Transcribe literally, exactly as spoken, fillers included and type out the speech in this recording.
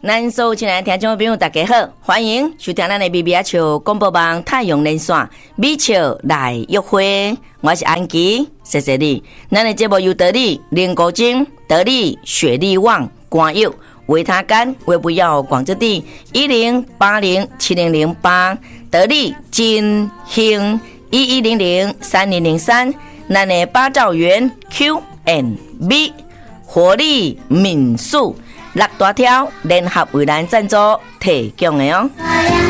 咱所有亲爱的听众朋友大家好，欢迎收听咱的B B R球广播网太阳连线美球来约会，我是安琪，谢谢你。咱的节目由得力林国金、得力雪力旺、光佑、维他干、维不要广之地一零八零七零零八，得力金兴一一零零三零零三，咱的八兆元 Q and B 活力民宿。六大条联合为咱赞助提供的哦。